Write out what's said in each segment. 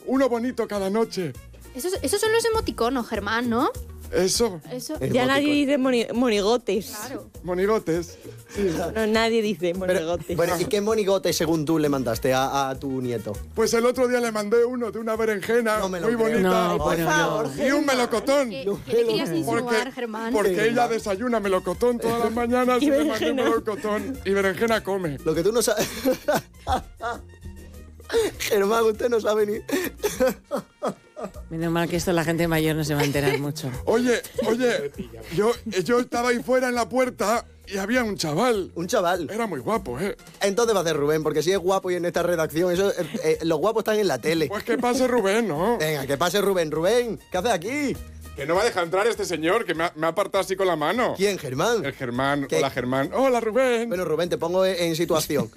uno bonito cada noche. Esos son los emoticonos, Germán, ¿no? Eso. Ya nadie dice monigotes. Claro. Monigotes. Sí. No, nadie dice monigotes. Bueno, ¿y qué monigote según tú le mandaste a tu nieto? Pues el otro día le mandé uno de una berenjena No me lo muy creo. bonita. No, Por pero favor, Y un melocotón. ¿Qué le querías insinuar, Germán? Porque ella desayuna melocotón todas las mañanas y le mandé un melocotón. Y berenjena come. Lo que tú no sabes... Germán, usted no sabe ni... Menos mal que esto la gente mayor no se va a enterar mucho. Oye, yo estaba ahí fuera en la puerta y había un chaval. Un chaval. Era muy guapo, ¿eh? Entonces va a ser Rubén, porque si es guapo y en esta redacción, eso, los guapos están en la tele. Pues que pase Rubén, ¿no? Venga, que pase Rubén. Rubén, ¿qué haces aquí? Que no va a dejar entrar este señor, que me ha apartado así con la mano. ¿Quién, Germán? El Germán. ¿Qué? Hola, Germán. Hola, Rubén. Bueno, Rubén, te pongo en situación.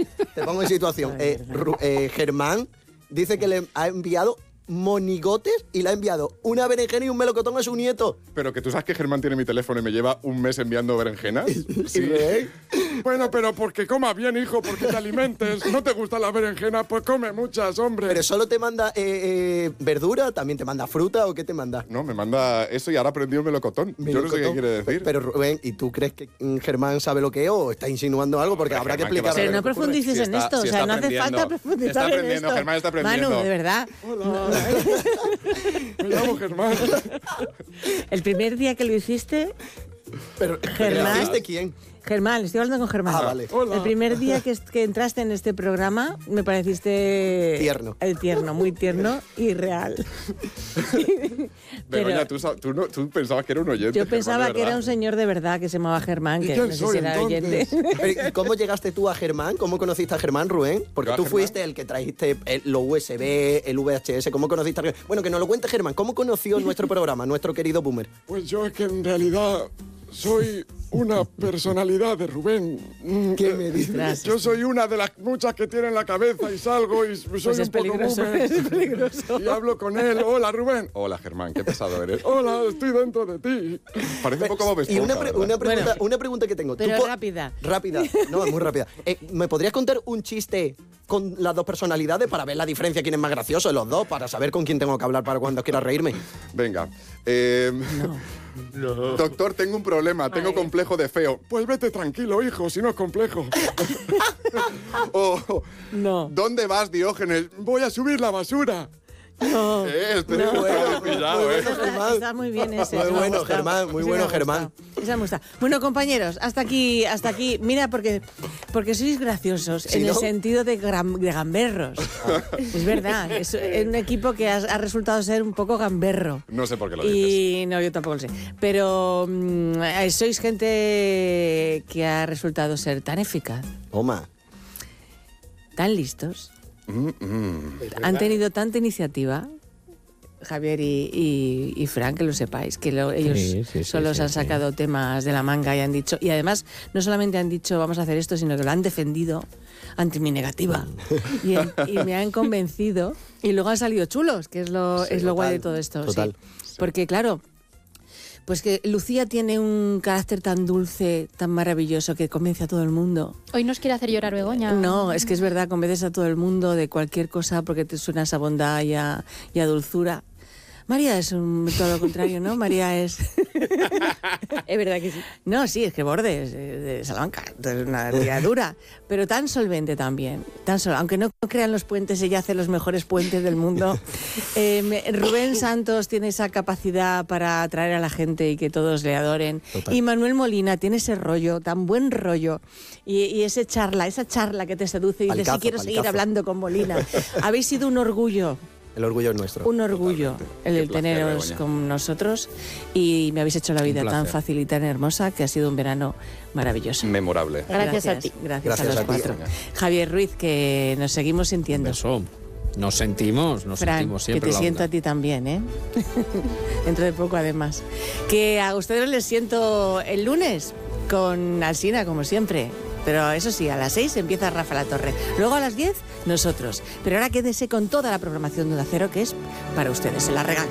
Germán dice que le ha enviado monigotes y le ha enviado una berenjena y un melocotón a su nieto. Pero que tú sabes que Germán tiene mi teléfono y me lleva un mes enviando berenjenas. Sí. Rubén. Bueno, pero porque coma bien, hijo, porque te alimentes. ¿No te gusta la berenjena? Pues come muchas, hombre. ¿Pero solo te manda verdura? ¿También te manda fruta o qué te manda? No, me manda eso y ahora aprendió melocotón. Yo no sé qué quiere decir. Pero Rubén, ¿y tú crees que Germán sabe lo que es o está insinuando algo? Porque habrá que Germán, ¿qué explicar. pasa? Pero no profundices Si en está- esto, si o sea, está no hace falta aprendiendo. profundizar Está en aprendiendo, esto. Germán está aprendiendo. Manu, de verdad. Hola. Me llamo Germán. El primer día que lo hiciste, Pero, Germán. ¿Hiciste quién? Germán, estoy hablando con Germán. Ah, vale. Hola. El primer día que entraste en este programa me pareciste... Tierno. Tierno, muy tierno y real. Begoña, tú pensabas que era un oyente. Yo Germán, pensaba de que era verdad. un señor de verdad que se llamaba Germán, ¿Y que quién no sé soy, si era entonces? oyente. Pero, ¿y cómo llegaste tú a Germán? ¿Cómo conociste a Germán, Rubén? Porque Yo a tú Germán. fuiste el que trajiste los USB, el VHS. ¿Cómo conociste a Germán? Bueno, que nos lo cuente Germán. ¿Cómo conoció nuestro programa, nuestro querido Boomer? Pues yo es que en realidad soy una personalidad de Rubén. ¿Qué me dices? Yo soy una de las muchas que tiene en la cabeza y salgo y soy Pues un es poco peligroso, boomer. es peligroso. Y hablo con él. Hola, Rubén. Hola, Germán. Qué pesado eres. Hola, estoy dentro de ti. Parece un poco Bob Y una, Esponja, ¿verdad? una pregunta que tengo. Pero ¿Tú rápida. Rápida. No, es muy rápida. ¿Me podrías contar un chiste con las dos personalidades para ver la diferencia, quién es más gracioso de los dos, para saber con quién tengo que hablar para cuando quiera reírme? Venga. Doctor, tengo un problema. Tengo complejo de feo. Pues vete tranquilo, hijo, si no es complejo. No. ¿Dónde vas, Diógenes? Voy a subir la basura. No. Estoy Muy bueno, pillado, muy ¿eh? bueno. Germán. Está muy bien ese. Muy ese me ha bueno, gustado. Germán, muy Ese bueno, me ha Germán. gustado. Ese me gusta. Bueno, compañeros, hasta aquí. Mira, porque sois graciosos ¿Sí, en no? el sentido de gamberros. Es verdad, es un equipo que ha resultado ser un poco gamberro. No sé por qué lo dices. Y no, yo tampoco lo sé. Pero sois gente que ha resultado ser tan eficaz, Toma. tan listos, han tenido tanta iniciativa. Javier y Fran, que lo sepáis, que ellos solos han sacado temas de la manga y han dicho, y además no solamente han dicho vamos a hacer esto, sino que lo han defendido ante mi negativa y me han convencido y luego han salido chulos, que es lo guay de todo esto. Total. Sí. Porque claro, pues que Lucía tiene un carácter tan dulce, tan maravilloso que convence a todo el mundo. Hoy nos quiere hacer llorar Begoña. No, es que es verdad, convences a todo el mundo de cualquier cosa porque te suena esa bondad y a dulzura. María es todo lo contrario, ¿no? María es... Es verdad que sí. No, sí, es que Borde es de Salamanca, es una tía dura, pero tan solvente también. Aunque no crean los puentes, ella hace los mejores puentes del mundo. Rubén Santos tiene esa capacidad para atraer a la gente y que todos le adoren. Total. Y Manuel Molina tiene ese rollo, tan buen rollo, y esa charla que te seduce y dices, Palicazo, sí, quiero seguir palicazo. hablando con Molina. Habéis sido un orgullo. El orgullo es nuestro. Un orgullo el Qué placer, teneros Begoña. con nosotros y me habéis hecho la vida Un tan placer. fácil y tan hermosa que ha sido un verano maravilloso. Memorable. Gracias a ti. Gracias a Gracias los a ti, cuatro. Begoña. Javier Ruiz, que nos seguimos sintiendo. Eso. Nos sentimos Fran, que siempre te la siento onda. a ti también, ¿eh? Dentro de poco, además. Que a ustedes les siento el lunes con Alsina, como siempre. Pero eso sí, a las 6 empieza Rafa La Torre. Luego a las 10, nosotros. Pero ahora quédese con toda la programación de Onda Cero, que es para ustedes. Se la regalo.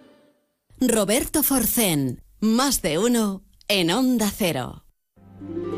Roberto Forcén, más de uno en Onda Cero.